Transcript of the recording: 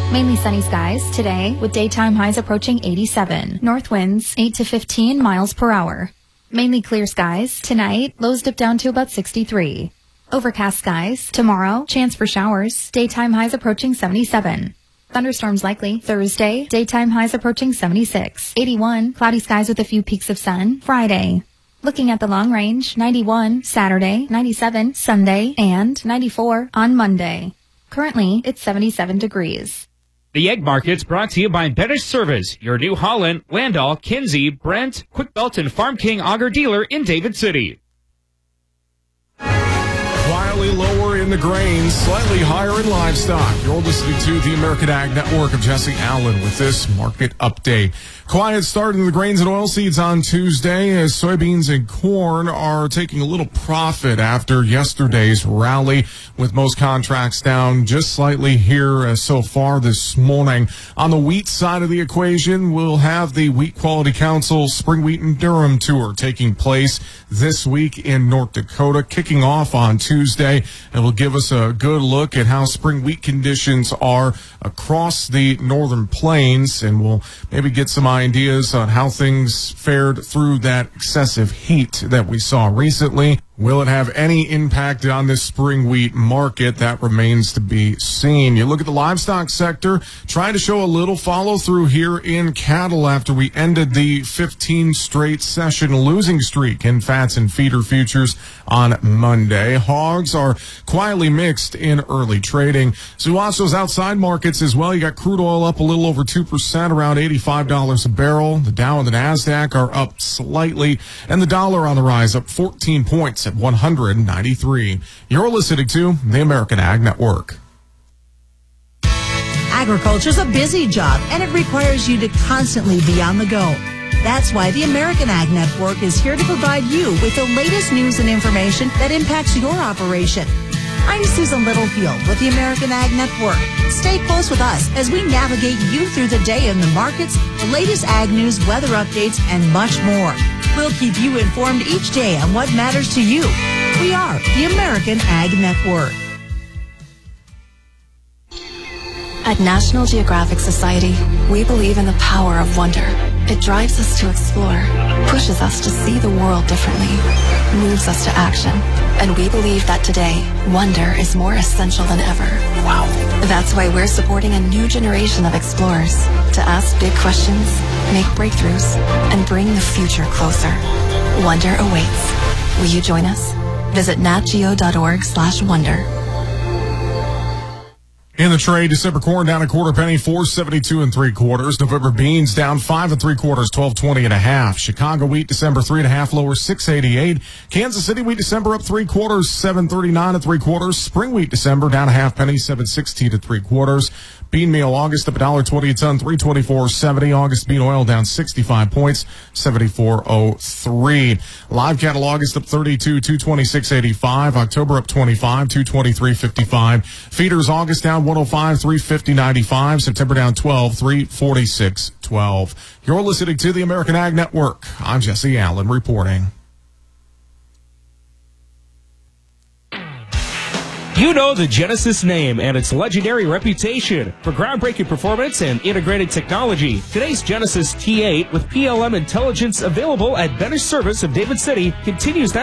Mainly sunny skies today with daytime highs approaching 87. North winds 8 to 15 miles per hour. Mainly clear skies tonight. Lows dip down to about 63. Overcast skies tomorrow. Chance for showers. Daytime highs approaching 77. Thunderstorms likely Thursday. Daytime highs approaching 76. 81. Cloudy skies with a few peaks of sun Friday. Looking at the long range, 91 Saturday, 97 Sunday, and 94 on Monday. Currently, it's 77 degrees. The Egg Market's brought to you by Better Service, your New Holland, Landau, Kinsey, Brent, Quick Belt, and Farm King Auger dealer in David City. Quietly lower in the grains, slightly higher in livestock. You're listening to the American Ag Network. of Jesse Allen with this market update. Quiet start in the grains and oilseeds on Tuesday as soybeans and corn are taking a little profit after yesterday's rally, with most contracts down just slightly here so far this morning. On the wheat side of the equation, we'll have the Wheat Quality Council Spring Wheat and Durham Tour taking place this week in North Dakota, kicking off on Tuesday. It will give us a good look at how spring wheat conditions are across the northern plains, and we'll maybe get some ideas on how things fared through that excessive heat that we saw recently. Will it have any impact on this spring wheat market? That remains to be seen. You look at the livestock sector, trying to show a little follow through here in cattle after we ended the 15 straight session losing streak in fats and feeder futures on Monday. Hogs are quietly mixed in early trading. So you watch those outside markets as well. You got crude oil up a little over 2%, around $85 a barrel. The Dow and the NASDAQ are up slightly, and the dollar on the rise, up 14 points at 193. You're listening to the American Ag Network. Agriculture's a busy job, and it requires you to constantly be on the go. That's why the American Ag Network is here to provide you with the latest news and information that impacts your operation. I'm Susan Littlefield with the American Ag Network. Stay close with us as we navigate you through the day in the markets, the latest ag news, weather updates, and much more. We'll keep you informed each day on what matters to you. We are the American Ag Network. At National Geographic Society, we believe in the power of wonder. It drives us to explore, pushes us to see the world differently, moves us to action. And we believe that today, wonder is more essential than ever. Wow. That's why we're supporting a new generation of explorers to ask big questions, make breakthroughs, and bring the future closer. Wonder awaits. Will you join us? Visit natgeo.org/wonder. In the trade, December corn down a quarter penny, 4.72 3/4. November beans down 5 3/4, 12.20 1/2. Chicago wheat December 3 1/2 lower, 6.88. Kansas City wheat December up 3/4, 7.39 3/4. Spring wheat December down a half penny, 7.60 3/4. Bean meal August up $1.20 a ton, 324.70. August bean oil down 65 points, 74.03. Live cattle August up 32, 226.85. October up 25, 223.55. Feeders August down 105, 350.95. September down 12, 346.12. You're listening to the American Ag Network. I'm Jesse Allen reporting. You know the Genesis name and its legendary reputation for groundbreaking performance and integrated technology. Today's Genesis T8 with PLM intelligence available at Better Service of David City continues that